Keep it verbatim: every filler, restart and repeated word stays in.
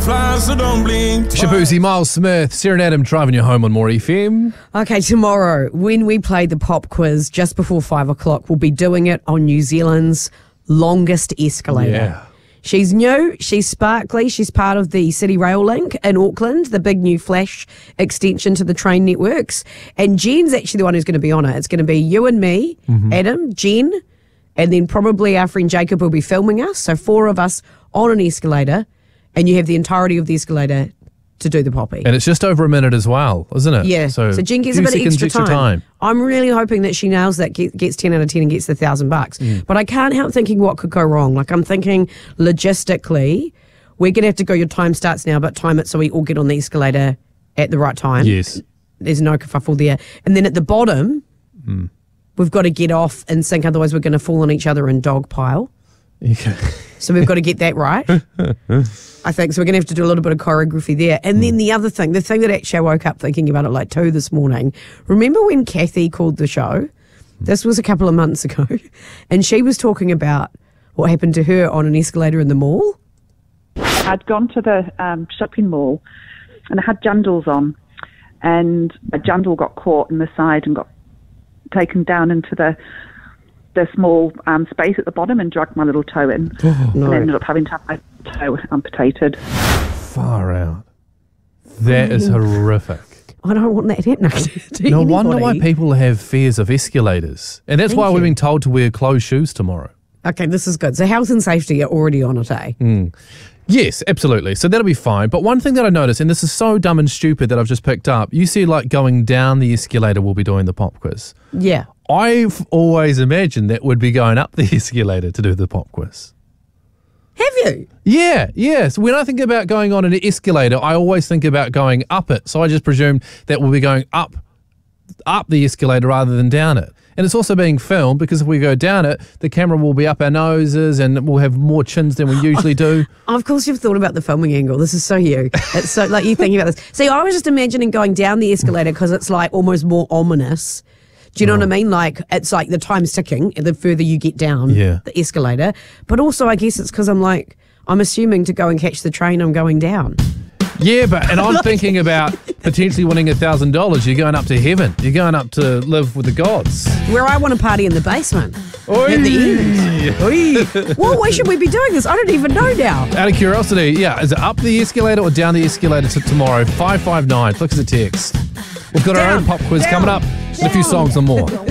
fly, so don't blink. Shabuzi, Miles Smith, Sarah and Adam driving you home on More F M. Okay, tomorrow, when we play the pop quiz just before five o'clock, we'll be doing it on New Zealand's longest escalator. Yeah. She's new, she's sparkly, she's part of the City Rail Link in Auckland, the big new Flash extension to the train networks. And Jen's actually the one who's going to be on it. It's going to be you and me, mm-hmm. Adam, Jen, and then probably our friend Jacob will be filming us. So four of us on an escalator, and you have the entirety of the escalator to do the poppy. And it's just over a minute as well, isn't it? Yeah. So, so Jen gets a bit of extra, extra time. time. I'm really hoping that she nails that, get, gets ten out of ten and gets the thousand bucks. Mm. But I can't help thinking what could go wrong. Like I'm thinking logistically, we're going to have to go, your time starts now, but time it so we all get on the escalator at the right time. Yes. There's no kerfuffle there. And then at the bottom, mm. we've got to get off in sync, otherwise we're going to fall on each other and dog pile. Okay. So we've got to get that right. I think so. We're going to have to do a little bit of choreography there. And mm. then the other thing, the thing that actually I woke up thinking about at like two this morning. Remember when Kathy called the show? This was a couple of months ago. And she was talking about what happened to her on an escalator in the mall. I'd gone to the um, shopping mall and I had jandals on. And a jandal got caught in the side and got taken down into the... the small um, space at the bottom and dragged my little toe in Oh, no. and ended up having to have my toe amputated. Far out. That is horrific. I don't want that happening to No anybody. wonder why people have fears of escalators. And that's Thank why you. we've been told to wear closed shoes tomorrow. Okay, this is good. So health and safety are already on it, eh? Mm. Yes, absolutely. So that'll be fine. But one thing that I noticed, and this is so dumb and stupid that I've just picked up, you see like going down the escalator, we'll be doing the pop quiz. Yeah. I've always imagined that would be going up the escalator to do the pop quiz. Have you? Yeah, yeah. So when I think about going on an escalator, I always think about going up it. So I just presumed that we'll be going up, up the escalator rather than down it. And it's also being filmed because if we go down it, the camera will be up our noses and we'll have more chins than we usually do. Of course you've thought about the filming angle. This is so you. It's so like you thinking about this. See, I was just imagining going down the escalator because it's like almost more ominous. Do you know oh. what I mean? Like, it's like the time's ticking the further you get down yeah. the escalator. But also, I guess it's because I'm like, I'm assuming to go and catch the train, I'm going down. Yeah, but, and I'm thinking about potentially winning a thousand dollars. You're going up to heaven. You're going up to live with the gods. Where I want to party in the basement. Oy. At the end. Oy. Well, why should we be doing this? I don't even know now. Out of curiosity, yeah, is it up the escalator or down the escalator to tomorrow? five five nine, flick us a text. We've got Down. our own pop quiz Down. coming up. And a few songs and more.